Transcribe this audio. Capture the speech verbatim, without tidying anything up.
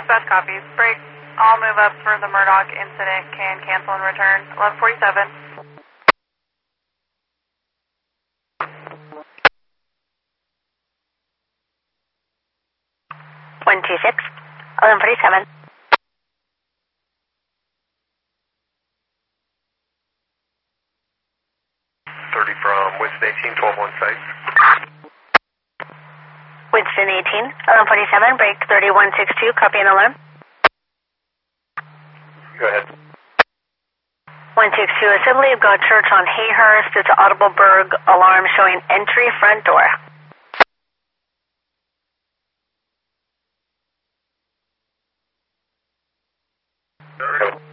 Dispatch copies. Break. All move ups for the Murdoch incident can cancel and return. eleven forty-seven. one two six, eleven forty-seven. thirty from Winston eighteen, twelve one site. Winston eighteen, eleven forty-seven, break thirty-one sixty-two, copy and alarm. Go ahead. one sixty-two, Assembly of God Church on Hayhurst. It's Audibleburg alarm showing entry front door. Okay.